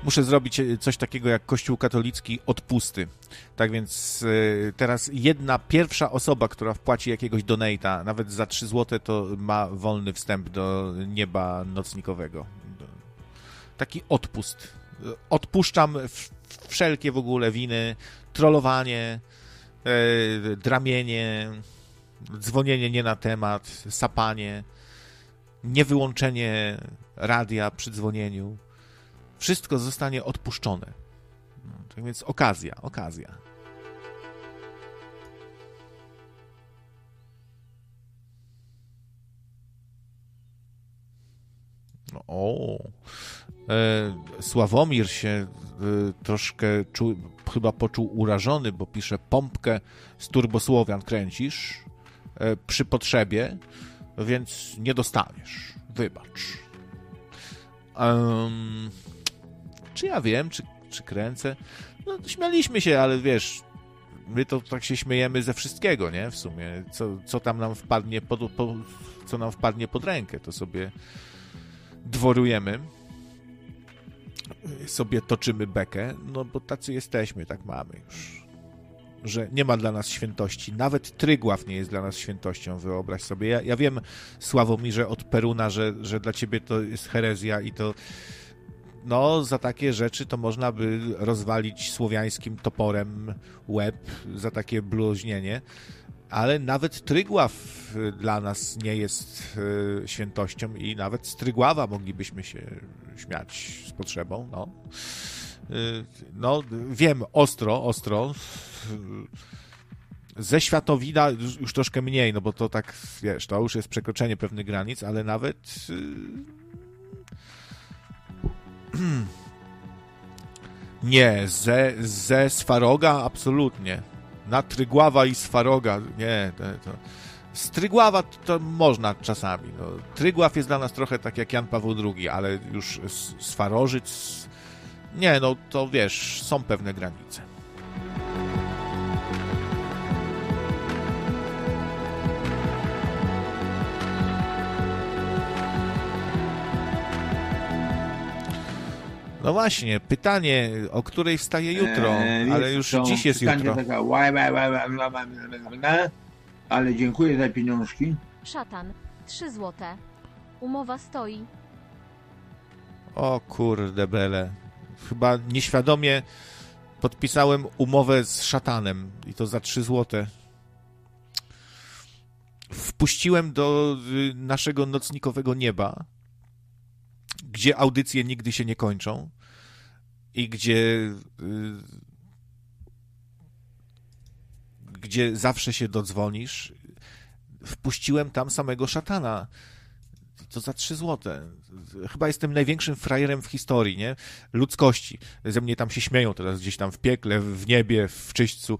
muszę zrobić coś takiego jak Kościół katolicki, odpusty. Tak więc teraz pierwsza osoba, która wpłaci jakiegoś donate'a, nawet za 3 zł, to ma wolny wstęp do nieba nocnikowego. Taki odpust. Odpuszczam wszelkie w ogóle winy, trollowanie, dramienie, dzwonienie nie na temat, sapanie, niewyłączenie radia przy dzwonieniu. Wszystko zostanie odpuszczone. Tak więc okazja. Sławomir się troszkę chyba poczuł urażony, bo pisze: pompkę z Turbosłowian kręcisz przy potrzebie, więc nie dostaniesz. Wybacz. Czy ja wiem, czy kręcę? No, śmialiśmy się, ale wiesz, my to tak się śmiejemy ze wszystkiego, nie? W sumie, co tam nam wpadnie co nam wpadnie pod rękę, to sobie dworujemy, sobie toczymy bekę, no bo tacy jesteśmy, tak mamy już. Że nie ma dla nas świętości. Nawet Trygław nie jest dla nas świętością, wyobraź sobie. Ja wiem, Sławomirze, od Peruna, że dla ciebie to jest herezja i to no, za takie rzeczy to można by rozwalić słowiańskim toporem łeb, za takie bluźnienie, ale nawet Trygław dla nas nie jest świętością i nawet z Trygława moglibyśmy się śmiać z potrzebą, no. No, wiem, ostro. Ze Światowida już troszkę mniej, no bo to tak, wiesz, to już jest przekroczenie pewnych granic, ale nawet nie, ze Swaroga absolutnie. Na Trygława i Swaroga, nie, to z Trygława to można czasami. No. Trygław jest dla nas trochę tak jak Jan Paweł II, ale już Swarożyc, nie, no to wiesz, są pewne granice. No właśnie, pytanie, o której wstaje jutro, ale już dziś jest jutro. Taka, ale dziękuję za pieniążki. Szatan, 3 złote. Umowa stoi. O kurde bele. Chyba nieświadomie podpisałem umowę z szatanem i to za 3 złote. Wpuściłem do naszego nocnikowego nieba, gdzie audycje nigdy się nie kończą i gdzie zawsze się dodzwonisz. Wpuściłem tam samego szatana. To za 3 złote. Chyba jestem największym frajerem w historii, nie? Ludzkości. Ze mnie tam się śmieją teraz gdzieś tam w piekle, w niebie, w czyśćcu.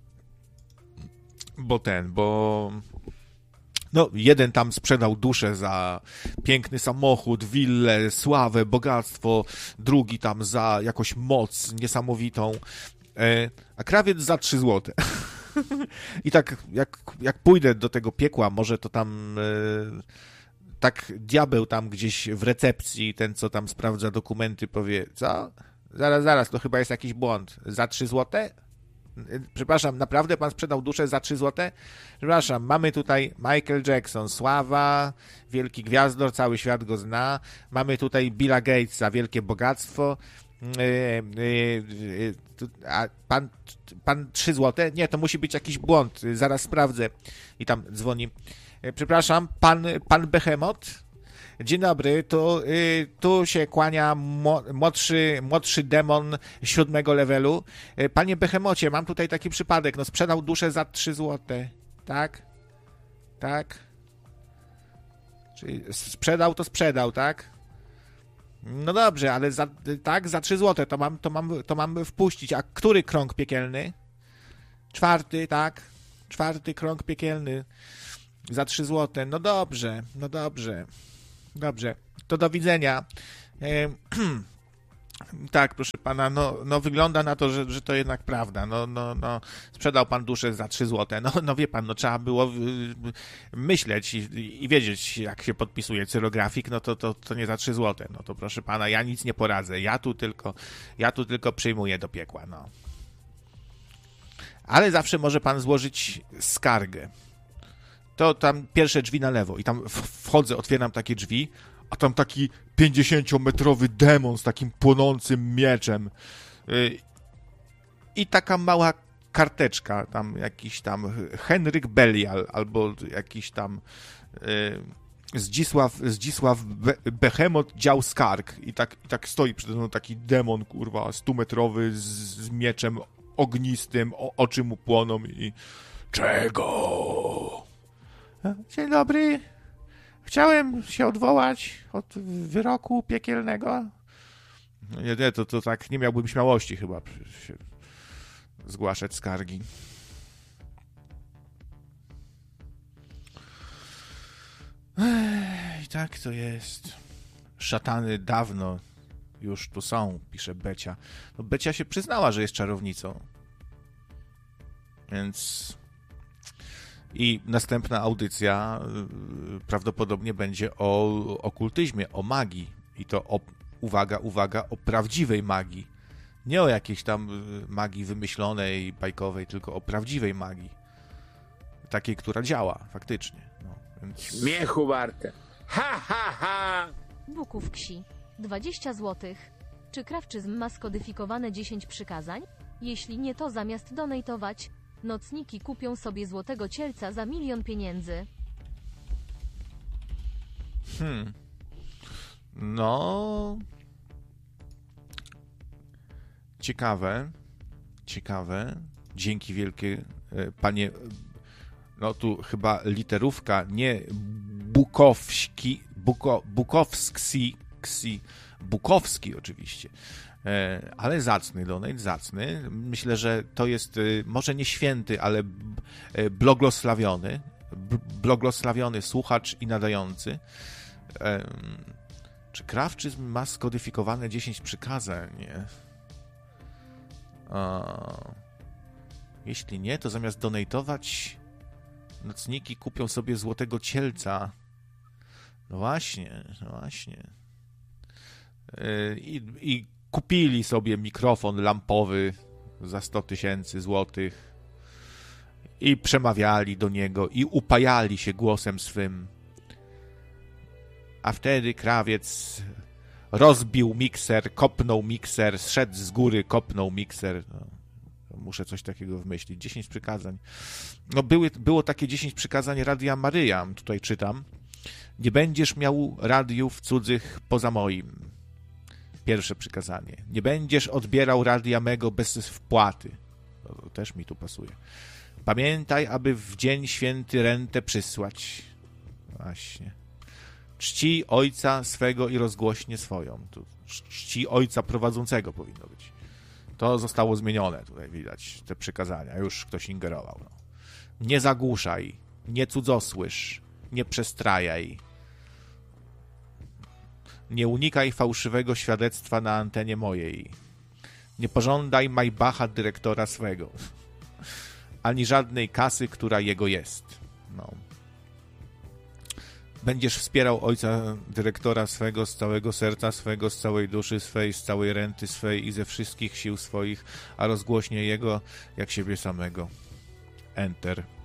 Bo no, jeden tam sprzedał duszę za piękny samochód, willę, sławę, bogactwo, drugi tam za jakąś moc niesamowitą, a krawiec za 3 złote. I tak, jak pójdę do tego piekła, może to tam tak diabeł tam gdzieś w recepcji, ten co tam sprawdza dokumenty, powie: co? Zaraz, to chyba jest jakiś błąd. Za 3 złote? Przepraszam, naprawdę pan sprzedał duszę za 3 złote? Przepraszam, mamy tutaj Michael Jackson, sława, wielki gwiazdor, cały świat go zna. Mamy tutaj Billa Gatesa, wielkie bogactwo. A pan 3 złote? Nie, to musi być jakiś błąd, zaraz sprawdzę. I tam dzwoni: przepraszam, pan Behemoth? Dzień dobry, tu się kłania młodszy demon 7 levelu. Panie Behemocie, mam tutaj taki przypadek, no sprzedał duszę za 3 złote. Tak? Tak? Czyli sprzedał, tak? No dobrze, ale za 3 złote to mam wpuścić. A który krąg piekielny? 4, tak? 4 krąg piekielny za 3 złote. No dobrze. Dobrze, to do widzenia. Tak, proszę pana, no wygląda na to, że to jednak prawda. No, sprzedał pan duszę za 3 złote. No wie pan, no trzeba było myśleć i wiedzieć, jak się podpisuje cyrografik, no to nie za 3 złote. No to proszę pana, ja nic nie poradzę. Ja tu tylko przyjmuję do piekła, no. Ale zawsze może pan złożyć skargę. To tam pierwsze drzwi na lewo i tam wchodzę, otwieram takie drzwi, a tam taki 50-metrowy demon z takim płonącym mieczem i taka mała karteczka, tam jakiś tam Henryk Belial albo jakiś tam Zdzisław Behemoth, dział skarg i tak stoi przed mną taki demon, kurwa, 100-metrowy z mieczem ognistym, oczy mu płoną i czego? Dzień dobry. Chciałem się odwołać od wyroku piekielnego. Nie, to tak nie miałbym śmiałości chyba się zgłaszać skargi. I tak to jest. Szatany dawno już tu są, pisze Becia. No Becia się przyznała, że jest czarownicą. Więc... I następna audycja prawdopodobnie będzie o okultyzmie, o magii. I to uwaga, o prawdziwej magii. Nie o jakiejś tam magii wymyślonej, bajkowej, tylko o prawdziwej magii. Takiej, która działa faktycznie. No, więc... Śmiechu warte. Ha, ha, ha! Buków Ksi. 20 zł. Czy krawczyzm ma skodyfikowane 10 przykazań? Jeśli nie, to zamiast donatować, nocniki kupią sobie złotego cielca za 1 000 000 pieniędzy. No... Ciekawe. Dzięki wielkie, panie... No tu chyba literówka, nie Bukowski oczywiście. Ale zacny donate, zacny. Myślę, że to jest może nie święty, ale blogosławiony słuchacz i nadający. Czy krawczyzm ma skodyfikowane 10 przykazań? Nie. Jeśli nie, to zamiast donatować, nocniki kupią sobie złotego cielca. No właśnie. I kupili sobie mikrofon lampowy za 100 000 złotych i przemawiali do niego i upajali się głosem swym. A wtedy krawiec rozbił mikser, kopnął mikser, zszedł z góry, kopnął mikser. No, muszę coś takiego wymyślić. 10 przykazań. No było takie 10 przykazań Radia Maryja, tutaj czytam. Nie będziesz miał radiów cudzych poza moim. Pierwsze przykazanie. Nie będziesz odbierał radia mego bez wpłaty. To też mi tu pasuje. Pamiętaj, aby w dzień święty rentę przysłać. Właśnie. Czci ojca swego i rozgłośnie swoją. Tu czci ojca prowadzącego powinno być. To zostało zmienione. Tutaj widać te przykazania. Już ktoś ingerował. No. Nie zagłuszaj. Nie cudzosłysz. Nie przestrajaj. Nie unikaj fałszywego świadectwa na antenie mojej. Nie pożądaj Maybacha dyrektora swego. Ani żadnej kasy, która jego jest. No. Będziesz wspierał ojca dyrektora swego z całego serca swego, z całej duszy swej, z całej renty swej i ze wszystkich sił swoich, a rozgłośnie jego jak siebie samego. Enter.